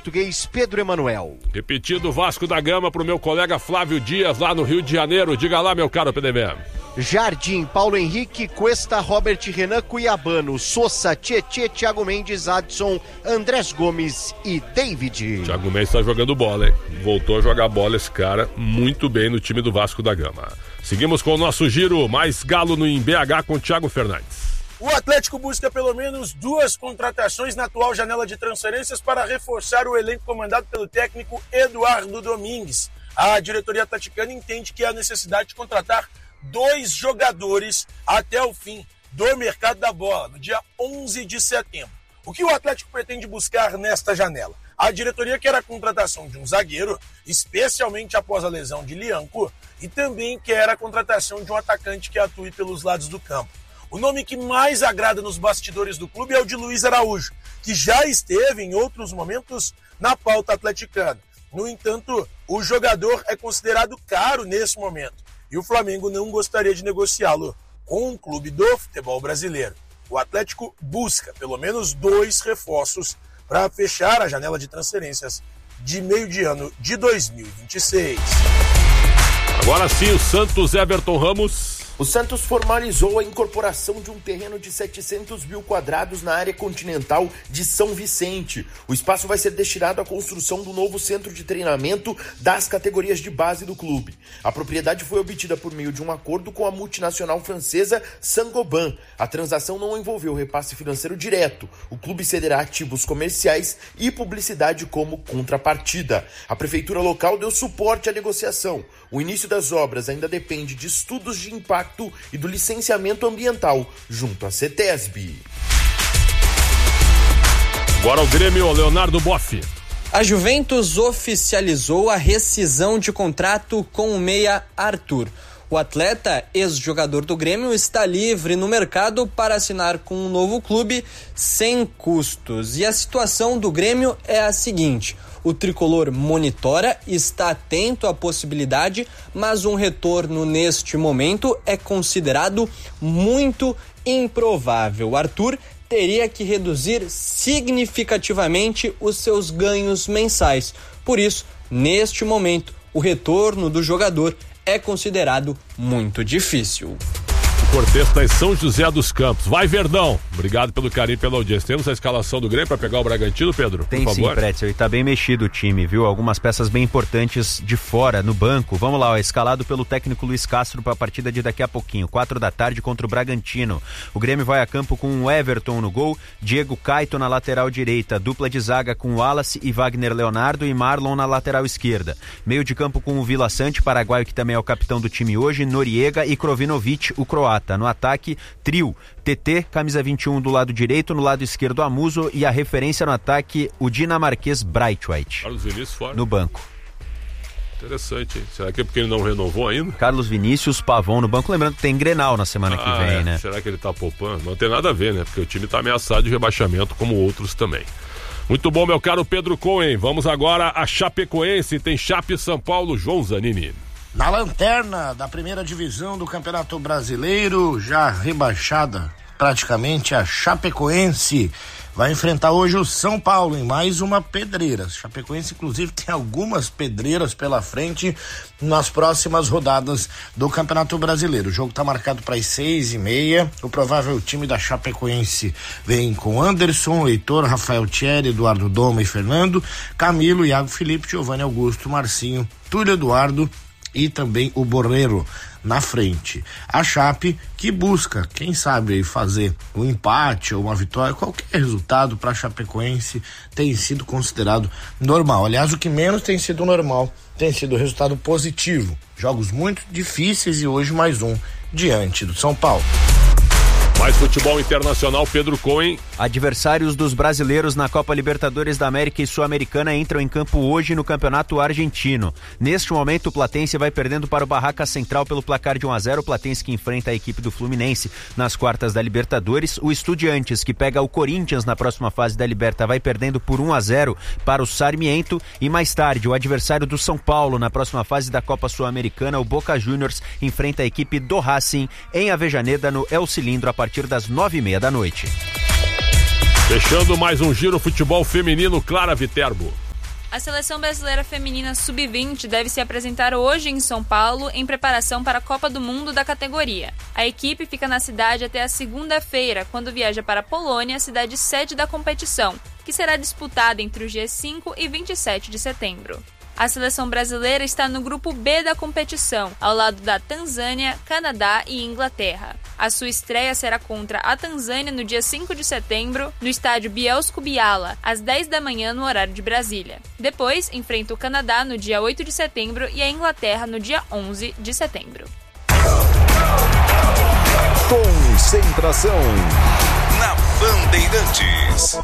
português Pedro Emanuel. Repetido Vasco da Gama pro meu colega Flávio Dias, lá no Rio de Janeiro. Diga lá, meu caro PDB. Jardim, Paulo Henrique, Cuesta, Robert, Renan, Cuiabano, Sousa, Tietê, Thiago Mendes, Adson, Andrés Gomes e David. Thiago Mendes tá jogando bola, hein? Voltou a jogar bola esse cara muito bem no time do Vasco da Gama. Seguimos com o nosso giro, mais galo no BH com o Thiago Fernandes. O Atlético busca pelo menos 2 contratações na atual janela de transferências para reforçar o elenco comandado pelo técnico Eduardo Domingues. A diretoria atleticana entende que há necessidade de contratar 2 jogadores até o fim do mercado da bola, no dia 11 de setembro. O que o Atlético pretende buscar nesta janela? A diretoria quer a contratação de um zagueiro, especialmente após a lesão de Lianco, e também quer a contratação de um atacante que atue pelos lados do campo. O nome que mais agrada nos bastidores do clube é o de Luiz Araújo, que já esteve em outros momentos na pauta atleticana. No entanto, o jogador é considerado caro nesse momento e o Flamengo não gostaria de negociá-lo com um clube do futebol brasileiro. O Atlético busca pelo menos 2 reforços para fechar a janela de transferências de meio de ano de 2026. Agora sim, o Santos, Everton Ramos. O Santos formalizou a incorporação de um terreno de 700 mil quadrados na área continental de São Vicente. O espaço vai ser destinado à construção do novo centro de treinamento das categorias de base do clube. A propriedade foi obtida por meio de um acordo com a multinacional francesa Saint-Gobain. A transação não envolveu repasse financeiro direto. O clube cederá ativos comerciais e publicidade como contrapartida. A prefeitura local deu suporte à negociação. O início das obras ainda depende de estudos de impacto e do licenciamento ambiental junto à CETESB. Agora o Grêmio, Leonardo Boff. A Juventus oficializou a rescisão de contrato com o meia Arthur. O atleta, ex-jogador do Grêmio, está livre no mercado para assinar com um novo clube sem custos. E a situação do Grêmio é a seguinte: o tricolor monitora, está atento à possibilidade, mas um retorno neste momento é considerado muito improvável. O Arthur teria que reduzir significativamente os seus ganhos mensais. Por isso, neste momento, o retorno do jogador é considerado muito difícil. Cortez está em São José dos Campos. Vai, Verdão. Obrigado pelo carinho e pela audiência. Temos a escalação do Grêmio para pegar o Bragantino, Pedro? Tem sim, Pretzel. E tá bem mexido o time, viu? Algumas peças bem importantes de fora, no banco. Vamos lá, ó, escalado pelo técnico Luiz Castro para a partida de daqui a pouquinho, 4 da tarde contra o Bragantino. O Grêmio vai a campo com o Everton no gol, Diego Caito na lateral direita, dupla de zaga com Wallace e Wagner Leonardo e Marlon na lateral esquerda. Meio de campo com o Vila Sante, paraguaio que também é o capitão do time hoje, Noriega e Krovinovic, o croata. No ataque, trio, TT, camisa 21 do lado direito, no lado esquerdo Amuso e a referência no ataque, o dinamarquês Braithwaite. Carlos Vinícius fora. No banco. Interessante, hein? Será que é porque ele não renovou ainda? Carlos Vinícius, Pavão no banco, lembrando que tem Grenal na semana que vem, né? Será que ele tá poupando? Não tem nada a ver, né? Porque o time tá ameaçado de rebaixamento, como outros também. Muito bom, meu caro Pedro Cohen. Vamos agora a Chapecoense, tem Chape São Paulo, João Zanini. Na lanterna da primeira divisão do Campeonato Brasileiro, já rebaixada praticamente, a Chapecoense vai enfrentar hoje o São Paulo em mais uma pedreira. Chapecoense, inclusive, tem algumas pedreiras pela frente nas próximas rodadas do Campeonato Brasileiro. O jogo está marcado para as 6h30. O provável time da Chapecoense vem com Anderson, Heitor, Rafael Thierry, Eduardo Doma e Fernando, Camilo, Iago Felipe, Giovanni Augusto, Marcinho, Túlio Eduardo e também o Borreiro na frente. A Chape que busca, quem sabe, fazer um empate ou uma vitória, qualquer resultado para a Chapecoense tem sido considerado normal. Aliás, o que menos tem sido normal tem sido o resultado positivo. Jogos muito difíceis e hoje mais um diante do São Paulo. Mais futebol internacional, Pedro Cohen. Adversários dos brasileiros na Copa Libertadores da América e Sul-Americana entram em campo hoje no Campeonato Argentino. Neste momento, o Platense vai perdendo para o Barraca Central pelo placar de 1-0. O Platense que enfrenta a equipe do Fluminense nas quartas da Libertadores. O Estudiantes, que pega o Corinthians na próxima fase da Liberta, vai perdendo por 1-0 para o Sarmiento. E mais tarde, o adversário do São Paulo na próxima fase da Copa Sul-Americana, o Boca Juniors, enfrenta a equipe do Racing em Avejaneda, no El Cilindro, a partir das 9h30 da noite. Fechando mais um giro futebol feminino, Clara Viterbo. A seleção brasileira feminina sub-20 deve se apresentar hoje em São Paulo em preparação para a Copa do Mundo da categoria. A equipe fica na cidade até a segunda-feira, quando viaja para a Polônia, cidade sede da competição, que será disputada entre os dias 5 e 27 de setembro. A seleção brasileira está no grupo B da competição, ao lado da Tanzânia, Canadá e Inglaterra. A sua estreia será contra a Tanzânia no dia 5 de setembro, no estádio Bielsko-Biala, às 10 da manhã no horário de Brasília. Depois, enfrenta o Canadá no dia 8 de setembro e a Inglaterra no dia 11 de setembro. Concentração na Bandeirantes.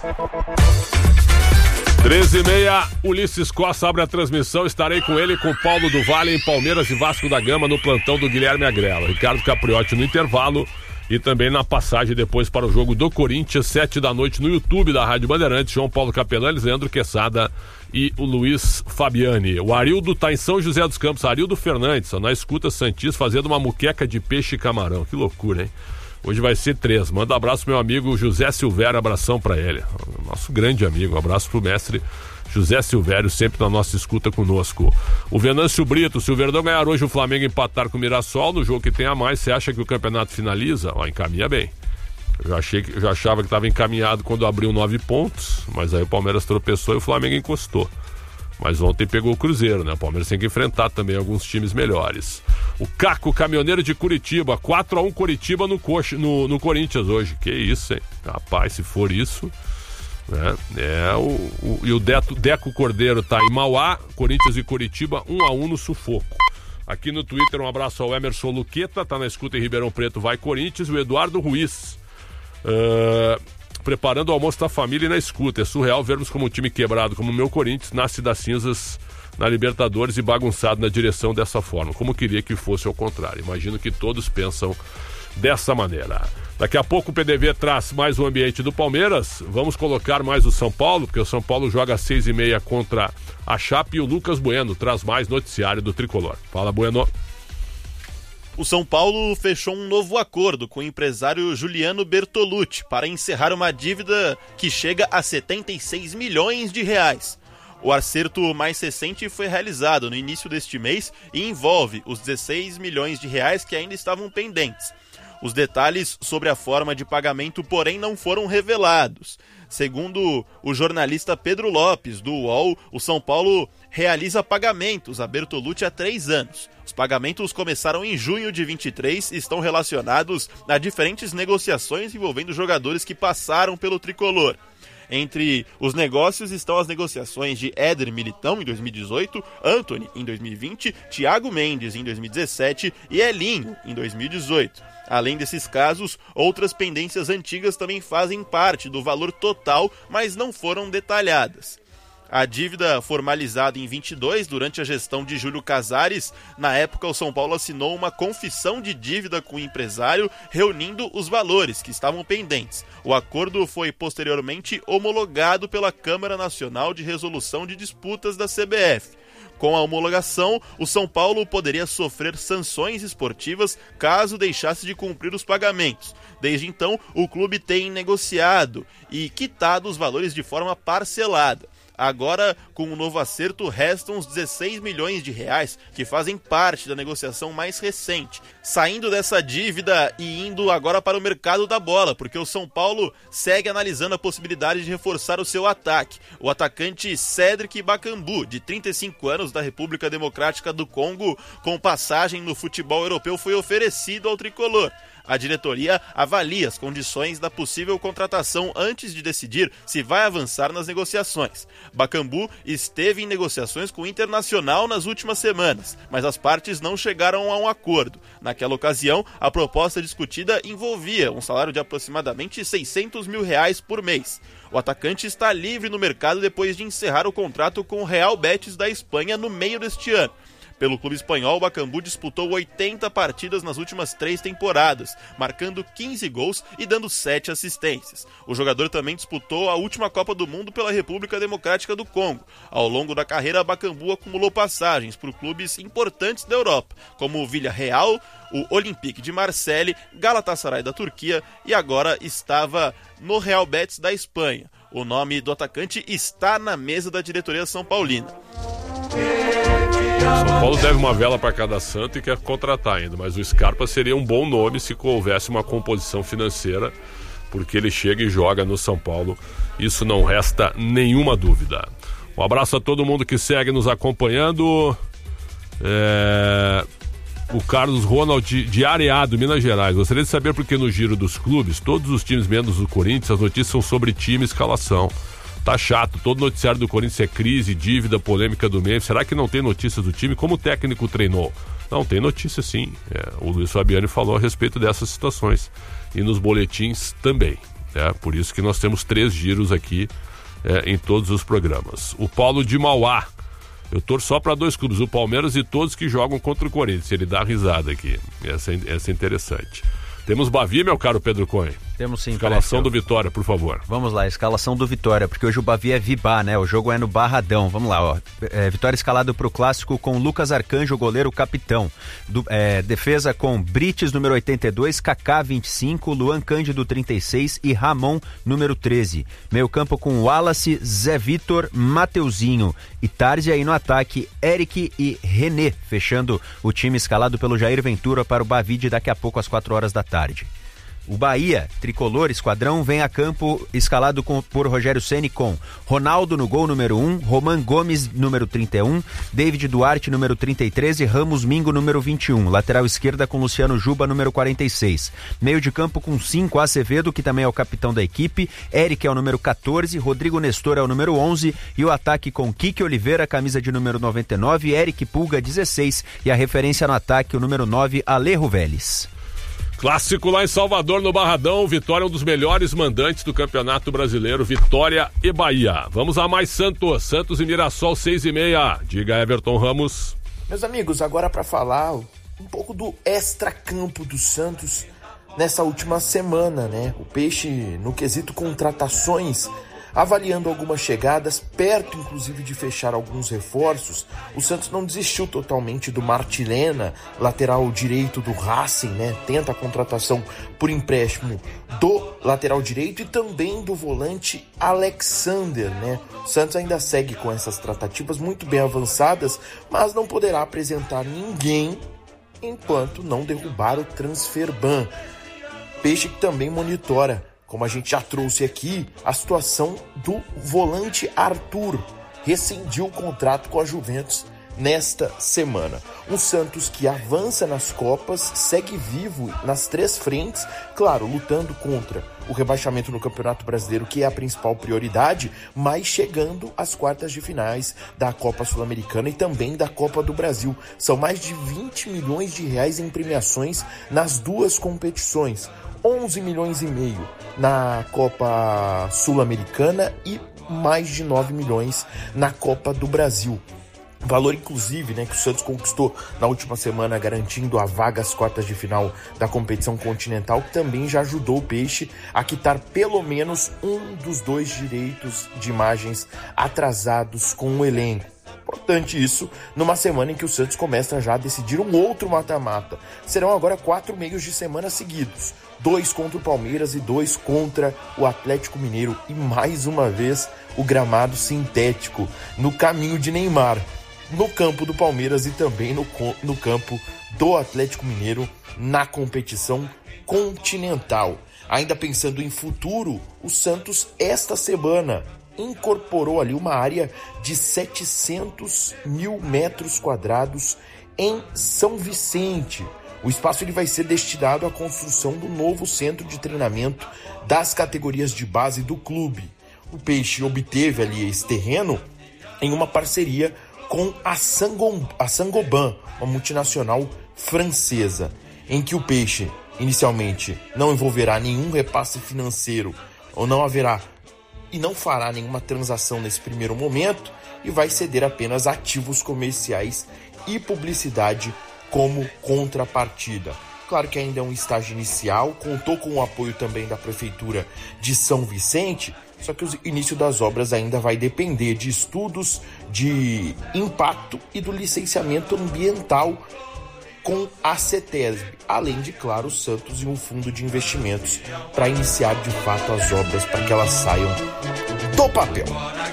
13h30, Ulisses Costa abre a transmissão, estarei com ele, com Paulo do Vale em Palmeiras e Vasco da Gama no plantão do Guilherme Agrela. Ricardo Capriotti no intervalo e também na passagem depois para o jogo do Corinthians, 7 da noite no YouTube da Rádio Bandeirantes, João Paulo Capelanes, Leandro Quesada e o Luiz Fabiani. O Arildo tá em São José dos Campos, Arildo Fernandes, na escuta Santis, fazendo uma muqueca de peixe e camarão. Que loucura, hein? Hoje vai ser 3. Manda um abraço pro meu amigo José Silvério, abração pra ele. Nosso grande amigo, um abraço pro mestre José Silvério, sempre na nossa escuta conosco. O Venâncio Brito, se o Verdão ganhar hoje o Flamengo empatar com o Mirassol, no jogo que tem a mais, você acha que o campeonato finaliza? Encaminha bem. Eu já achava que estava encaminhado quando abriu 9 pontos, mas aí o Palmeiras tropeçou e o Flamengo encostou. Mas ontem pegou o Cruzeiro, né? O Palmeiras tem que enfrentar também alguns times melhores. O Caco, caminhoneiro de Curitiba, 4-1 Curitiba no Corinthians hoje. Que isso, hein? Rapaz, se for isso, né? E o Deco Cordeiro tá em Mauá, Corinthians e Curitiba, 1-1 no sufoco. Aqui no Twitter, um abraço ao Emerson Luqueta, tá na escuta em Ribeirão Preto, vai Corinthians. O Eduardo Ruiz, preparando o almoço da família e na escuta. É surreal vermos como um time quebrado como o meu Corinthians nasce das cinzas na Libertadores e bagunçado na direção dessa forma. Como queria que fosse ao contrário. Imagino que todos pensam dessa maneira. Daqui a pouco o PDV traz mais o ambiente do Palmeiras. Vamos colocar mais o São Paulo, porque o São Paulo joga às 6h30 contra a Chape, e o Lucas Bueno traz mais noticiário do Tricolor. Fala, Bueno. O São Paulo fechou um novo acordo com o empresário Juliano Bertolucci para encerrar uma dívida que chega a 76 milhões de reais. O acerto mais recente foi realizado no início deste mês e envolve os 16 milhões de reais que ainda estavam pendentes. Os detalhes sobre a forma de pagamento, porém, não foram revelados. Segundo o jornalista Pedro Lopes, do UOL, o São Paulo realiza pagamentos a Bertolucci há 3 anos. Os pagamentos começaram em junho de 23 e estão relacionados a diferentes negociações envolvendo jogadores que passaram pelo tricolor. Entre os negócios estão as negociações de Éder Militão em 2018, Antony em 2020, Thiago Mendes em 2017 e Elinho em 2018. Além desses casos, outras pendências antigas também fazem parte do valor total, mas não foram detalhadas. A dívida formalizada em 22 durante a gestão de Júlio Casares, na época o São Paulo assinou uma confissão de dívida com o empresário, reunindo os valores que estavam pendentes. O acordo foi posteriormente homologado pela Câmara Nacional de Resolução de Disputas da CBF. Com a homologação, o São Paulo poderia sofrer sanções esportivas caso deixasse de cumprir os pagamentos. Desde então, o clube tem negociado e quitado os valores de forma parcelada. Agora, com o novo acerto, restam os 16 milhões de reais que fazem parte da negociação mais recente. Saindo dessa dívida e indo agora para o mercado da bola, porque o São Paulo segue analisando a possibilidade de reforçar o seu ataque. O atacante Cédric Bakambu, de 35 anos, da República Democrática do Congo, com passagem no futebol europeu, foi oferecido ao tricolor. A diretoria avalia as condições da possível contratação antes de decidir se vai avançar nas negociações. Bakambu esteve em negociações com o Internacional nas últimas semanas, mas as partes não chegaram a um acordo. Naquela ocasião, a proposta discutida envolvia um salário de aproximadamente 600 mil reais por mês. O atacante está livre no mercado depois de encerrar o contrato com o Real Betis da Espanha no meio deste ano. Pelo clube espanhol, o Bacambu disputou 80 partidas nas últimas 3 temporadas, marcando 15 gols e dando 7 assistências. O jogador também disputou a última Copa do Mundo pela República Democrática do Congo. Ao longo da carreira, Bacambu acumulou passagens por clubes importantes da Europa, como o Villarreal, o Olympique de Marseille, Galatasaray da Turquia e agora estava no Real Betis da Espanha. O nome do atacante está na mesa da diretoria São Paulina. São Paulo deve uma vela para cada santo e quer contratar ainda, mas o Scarpa seria um bom nome se houvesse uma composição financeira, porque ele chega e joga no São Paulo, isso não resta nenhuma dúvida. Um abraço a todo mundo que segue nos acompanhando. O Carlos Ronald de Areado, Minas Gerais. Gostaria de saber por que no giro dos clubes, todos os times menos o Corinthians, as notícias são sobre time e escalação. Tá chato, todo noticiário do Corinthians é crise, dívida, polêmica do Memphis. Será que não tem notícias do time? Como o técnico treinou? Não, tem notícia sim. O Luiz Fabiani falou a respeito dessas situações. E nos boletins também. Por isso que nós temos 3 giros aqui em todos os programas. O Paulo de Mauá. Eu torço só para 2 clubes, o Palmeiras e todos que jogam contra o Corinthians. Ele dá risada aqui. Essa é interessante. Temos Bavi, meu caro Pedro Cohen. Temos sim. Escalação do Vitória, por favor. Vamos lá, escalação do Vitória, porque hoje o Bavi é Vibá, né? O jogo é no Barradão. Vamos lá, ó. Vitória escalado pro clássico com Lucas Arcanjo, goleiro capitão. Defesa com Brites, número 82, Kaká, 25, Luan Cândido, 36 e Ramon, número 13. Meio campo com Wallace, Zé Vitor, Mateuzinho e Tárzia. E no ataque, Eric e René, fechando o time escalado pelo Jair Ventura para o Bavi de daqui a pouco às 4 horas da tarde. O Bahia, tricolor, esquadrão, vem a campo escalado por Rogério Ceni com Ronaldo no gol número 1, Roman Gomes número 31, David Duarte número 33 e Ramos Mingo número 21. Lateral esquerda com Luciano Juba número 46. Meio de campo com 5, Acevedo, que também é o capitão da equipe, Eric é o número 14, Rodrigo Nestor é o número 11 e o ataque com Kiki Oliveira, camisa de número 99, Eric Pulga, 16 e a referência no ataque o número 9, Alejo Vélez. Clássico lá em Salvador, no Barradão. Vitória, um dos melhores mandantes do Campeonato Brasileiro. Vitória e Bahia. Vamos a mais Santos. Santos e Mirassol, 6h30. Diga, Everton Ramos. Meus amigos, agora para falar um pouco do extracampo do Santos nessa última semana, né? O Peixe, no quesito contratações, avaliando algumas chegadas, perto inclusive de fechar alguns reforços. O Santos não desistiu totalmente do Martilena, lateral direito do Racing, né? Tenta a contratação por empréstimo do lateral direito e também do volante Alexander, né? O Santos ainda segue com essas tratativas muito bem avançadas, mas não poderá apresentar ninguém enquanto não derrubar o transfer ban. Peixe que também monitora, como a gente já trouxe aqui, a situação do volante Arthur. Rescindiu o contrato com a Juventus nesta semana. Um Santos que avança nas Copas, segue vivo nas 3 frentes, claro, lutando contra o rebaixamento no Campeonato Brasileiro, que é a principal prioridade, mas chegando às quartas de finais da Copa Sul-Americana e também da Copa do Brasil. São mais de 20 milhões de reais em premiações nas 2 competições. 11 milhões e meio na Copa Sul-Americana e mais de 9 milhões na Copa do Brasil. Valor, inclusive, né, que o Santos conquistou na última semana, garantindo a vaga às quartas de final da competição continental, que também já ajudou o Peixe a quitar pelo menos um dos 2 direitos de imagens atrasados com o elenco. Importante isso, numa semana em que o Santos começa já a decidir um outro mata-mata. Serão agora 4 meios de semana seguidos. 2 contra o Palmeiras e 2 contra o Atlético Mineiro. E mais uma vez o gramado sintético no caminho de Neymar. No campo do Palmeiras e também no campo do Atlético Mineiro na competição continental. Ainda pensando em futuro, o Santos esta semana incorporou ali uma área de 700 mil metros quadrados em São Vicente. O espaço ele vai ser destinado à construção do novo centro de treinamento das categorias de base do clube. O Peixe obteve ali esse terreno em uma parceria com a Saint-Gobain, uma multinacional francesa, em que o Peixe inicialmente não envolverá nenhum repasse financeiro ou não haverá e não fará nenhuma transação nesse primeiro momento e vai ceder apenas ativos comerciais e publicidade como contrapartida. Claro que ainda é um estágio inicial, contou com o apoio também da Prefeitura de São Vicente, só que o início das obras ainda vai depender de estudos de impacto e do licenciamento ambiental com a CETESB, além de, claro, o Santos e um fundo de investimentos para iniciar de fato as obras para que elas saiam do papel.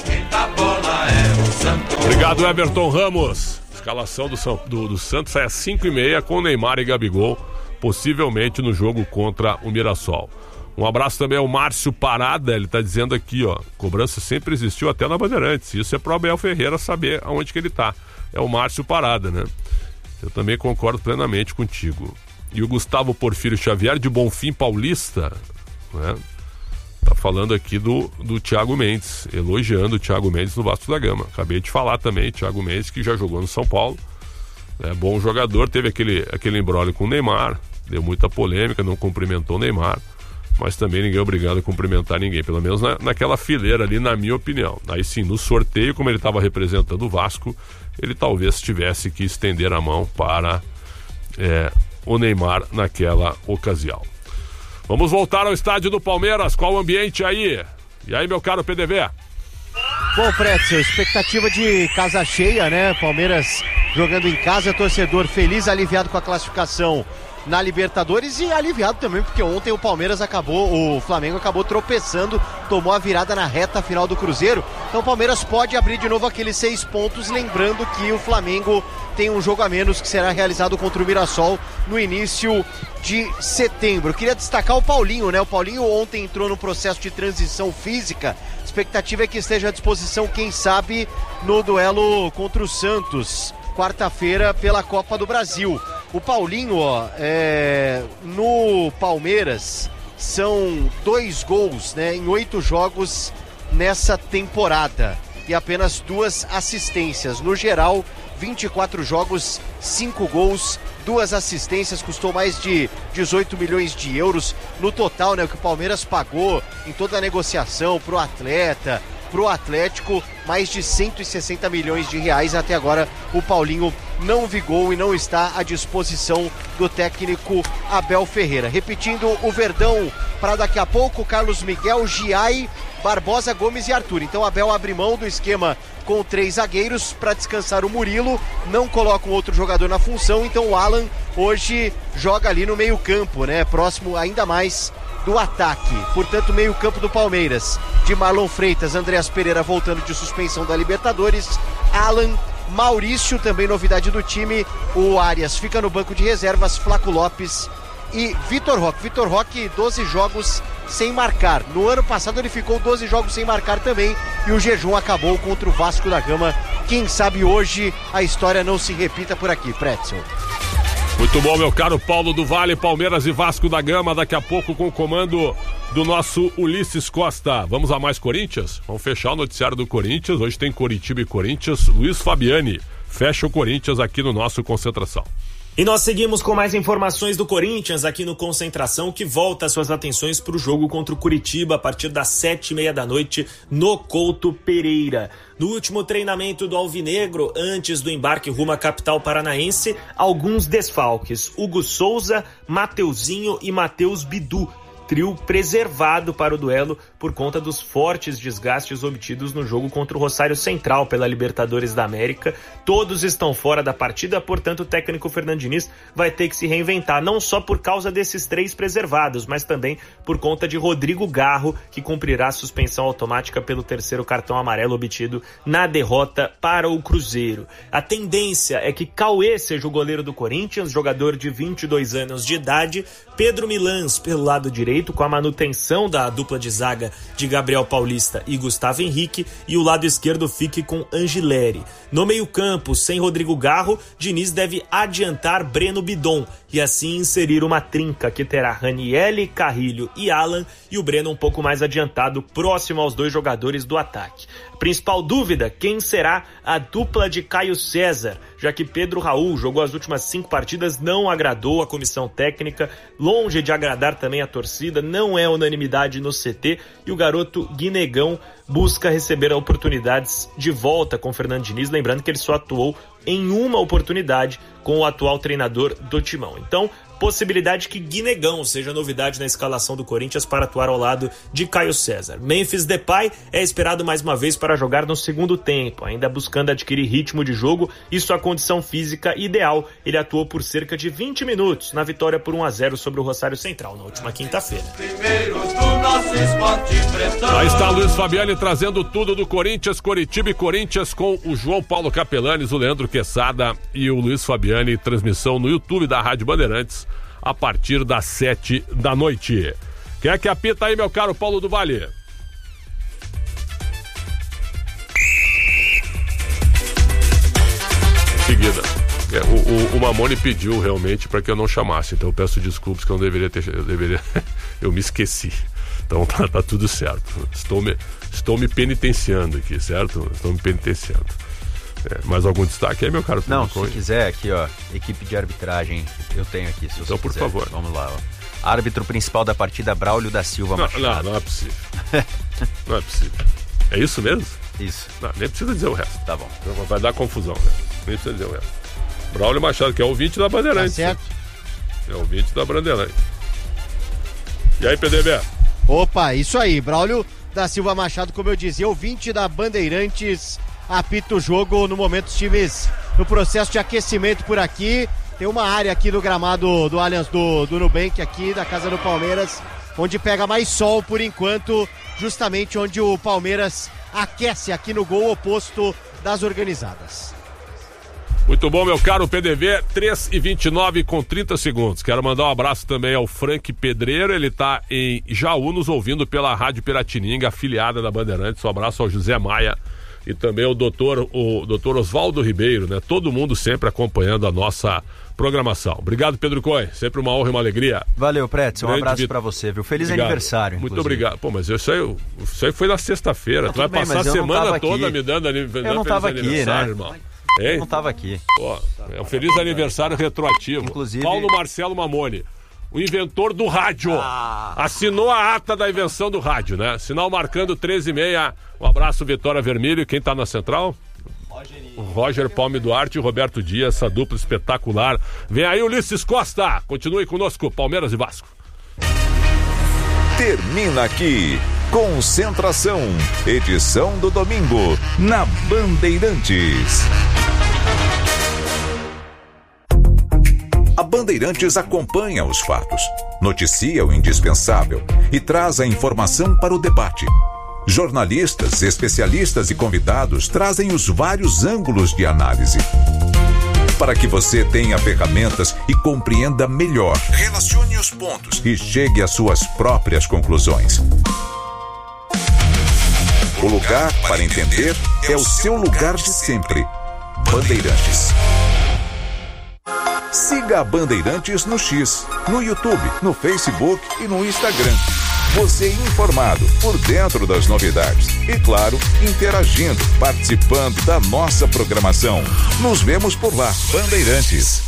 Obrigado, Everton Ramos. Escalação do Santos sai às 5h30 com Neymar e Gabigol, possivelmente no jogo contra o Mirassol. Um abraço também ao Márcio Parada, ele tá dizendo aqui, ó, cobrança sempre existiu até na Bandeirantes, isso é pro Abel Ferreira saber aonde que ele tá. É o Márcio Parada, né? Eu também concordo plenamente contigo. E o Gustavo Porfírio Xavier, de Bonfim Paulista, né? Tá falando aqui do Thiago Mendes, elogiando o Thiago Mendes no Vasco da Gama. Acabei de falar também, Thiago Mendes, que já jogou no São Paulo. É bom jogador, teve aquele imbróglio com o Neymar, deu muita polêmica, não cumprimentou o Neymar, mas também ninguém é obrigado a cumprimentar ninguém, pelo menos naquela fileira ali, na minha opinião. Aí sim, no sorteio, como ele estava representando o Vasco, ele talvez tivesse que estender a mão para o Neymar naquela ocasião. Vamos voltar ao estádio do Palmeiras, qual o ambiente aí? E aí, meu caro PDV? Bom, Pretzel, expectativa de casa cheia, né? Palmeiras jogando em casa, torcedor feliz, aliviado com a classificação na Libertadores e aliviado também porque ontem o Flamengo acabou tropeçando, tomou a virada na reta final do Cruzeiro, então o Palmeiras pode abrir de novo aqueles 6 pontos, lembrando que o Flamengo tem um jogo a menos que será realizado contra o Mirassol no início de setembro. Queria destacar o Paulinho, né? O Paulinho ontem entrou no processo de transição física, a expectativa é que esteja à disposição, quem sabe, no duelo contra o Santos, quarta-feira pela Copa do Brasil. O Paulinho, no Palmeiras, são 2 gols, né, em 8 jogos nessa temporada e apenas 2 assistências. No geral, 24 jogos, 5 gols, 2 assistências, custou mais de 18 milhões de euros no total, né, o que o Palmeiras pagou em toda a negociação pro atleta, pro Atlético, mais de 160 milhões de reais. Até agora o Paulinho não vigou e não está à disposição do técnico Abel Ferreira. Repetindo o Verdão para daqui a pouco: Carlos Miguel, Giai, Barbosa, Gomes e Arthur. Então Abel abre mão do esquema com 3 zagueiros para descansar o Murilo, não coloca um outro jogador na função, então o Alan hoje joga ali no meio campo, né, próximo ainda mais do ataque. Portanto, meio campo do Palmeiras, de Marlon Freitas, Andreas Pereira voltando de suspensão da Libertadores, Alan, Maurício, também novidade do time, o Arias fica no banco de reservas, Flaco Lopes e Vitor Roque. Vitor Roque, 12 jogos sem marcar. No ano passado ele ficou 12 jogos sem marcar também e o jejum acabou contra o Vasco da Gama. Quem sabe hoje a história não se repita por aqui, Pretzel. Muito bom, meu caro Paulo do Vale, Palmeiras e Vasco da Gama, daqui a pouco com o comando do nosso Ulisses Costa. Vamos a mais Corinthians? Vamos fechar o noticiário do Corinthians. Hoje tem Coritiba e Corinthians. Luiz Fabiani fecha o Corinthians aqui no nosso Concentração. E nós seguimos com mais informações do Corinthians aqui no Concentração, que volta suas atenções para o jogo contra o Curitiba a partir das 7h30 da noite no Couto Pereira. No último treinamento do Alvinegro, antes do embarque rumo à capital paranaense, alguns desfalques: Hugo Souza, Mateuzinho e Matheus Bidu. Trio preservado para o duelo por conta dos fortes desgastes obtidos no jogo contra o Rosário Central pela Libertadores da América. Todos estão fora da partida, portanto o técnico Fernando Diniz vai ter que se reinventar, não só por causa desses 3 preservados, mas também por conta de Rodrigo Garro, que cumprirá a suspensão automática pelo 3º cartão amarelo obtido na derrota para o Cruzeiro. A tendência é que Cauê seja o goleiro do Corinthians, jogador de 22 anos de idade, Pedro Milans pelo lado direito, com a manutenção da dupla de zaga de Gabriel Paulista e Gustavo Henrique, e o lado esquerdo fique com Angileri. No meio-campo, sem Rodrigo Garro, Diniz deve adiantar Breno Bidon e assim inserir uma trinca que terá Ranieri, Carrilho e Alan, e o Breno um pouco mais adiantado, próximo aos 2 jogadores do ataque. A principal dúvida: quem será a dupla de Caio César, já que Pedro Raul jogou as últimas 5 partidas, não agradou a comissão técnica, longe de agradar também a torcida. torcida, não é unanimidade no CT e o garoto Guinegão busca receber oportunidades de volta com o Fernando Diniz, lembrando que ele só atuou em uma oportunidade com o atual treinador do Timão. Então, possibilidade que Guinegão seja novidade na escalação do Corinthians para atuar ao lado de Caio César. Memphis Depay é esperado mais uma vez para jogar no segundo tempo, ainda buscando adquirir ritmo de jogo e sua condição física ideal. Ele atuou por cerca de 20 minutos na vitória por 1-0 sobre o Rosário Central na última quinta-feira. Aí está Luiz Fabiani trazendo tudo do Corinthians, Coritiba e Corinthians com o João Paulo Capelanes, o Leandro Quesada e o Luiz Fabiani. Transmissão no YouTube da Rádio Bandeirantes a partir das 7 da noite. Quem é que apita aí, meu caro Paulo do Vale? Em seguida. O Mamone pediu realmente para que eu não chamasse, então eu peço desculpas que eu não deveria ter. Eu me esqueci. Então tá tudo certo. Estou me penitenciando aqui, certo? Estou me penitenciando. Mais algum destaque aí, meu caro? Não, se quiser aqui, ó, equipe de arbitragem, eu tenho aqui. Se então, por quiser. favor. Vamos lá, ó. Árbitro principal da partida, Braulio da Silva Machado. Não é possível. Não é possível. É isso mesmo? Isso. Não, nem precisa dizer o resto. Tá bom. Vai dar confusão, né? Nem precisa dizer o resto. Braulio Machado, que é ouvinte da Bandeirantes. Tá certo. É ouvinte da Bandeirantes. E aí, PDB? Opa, isso aí. Braulio da Silva Machado, como eu dizia, ouvinte da Bandeirantes, apita o jogo. No momento, os times no processo de aquecimento por aqui. Tem uma área aqui do gramado do Allianz do Nubank, aqui da Casa do Palmeiras, onde pega mais sol por enquanto, justamente onde o Palmeiras aquece aqui no gol oposto das organizadas. Muito bom, meu caro PDV, 3h29 com 30 segundos. Quero mandar um abraço também ao Frank Pedreiro, ele tá em Jaú nos ouvindo pela Rádio Piratininga, afiliada da Bandeirantes. Um abraço ao José Maia e também o doutor Oswaldo Ribeiro, né? Todo mundo sempre acompanhando a nossa programação. Obrigado, Pedro Coy, sempre uma honra e uma alegria. Valeu, Pretz, um abraço pra você, viu? Feliz aniversário. Muito obrigado. Pô, mas isso aí foi na sexta-feira. Tu vai passar a semana toda me dando aniversário. Eu não tava aqui, né? Irmão. Eu não tava aqui. Pô, é um feliz aniversário retroativo. Inclusive... Paulo Marcelo Mamone, o inventor do rádio. Assinou a ata da invenção do rádio, né? Sinal marcando 13h30. Um abraço, Vitória Vermelho. Quem tá na central? O Roger Palme Duarte e o Roberto Dias, essa dupla espetacular. Vem aí Ulisses Costa. Continue conosco, Palmeiras e Vasco. Termina aqui. Concentração, edição do domingo, na Bandeirantes. A Bandeirantes acompanha os fatos, noticia o indispensável e traz a informação para o debate. Jornalistas, especialistas e convidados trazem os vários ângulos de análise, para que você tenha ferramentas e compreenda melhor. Relacione os pontos e chegue às suas próprias conclusões. O lugar para entender é o seu lugar de sempre. Bandeirantes. Siga a Bandeirantes no X, no YouTube, no Facebook e no Instagram. Você informado, por dentro das novidades e, claro, interagindo, participando da nossa programação. Nos vemos por lá, Bandeirantes.